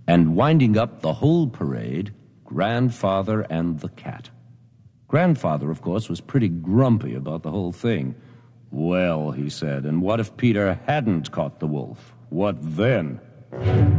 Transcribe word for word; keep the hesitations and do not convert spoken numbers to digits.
And winding up the whole parade, Grandfather and the cat. Grandfather, of course, was pretty grumpy about the whole thing. Well, he said, and what if Peter hadn't caught the wolf? What then?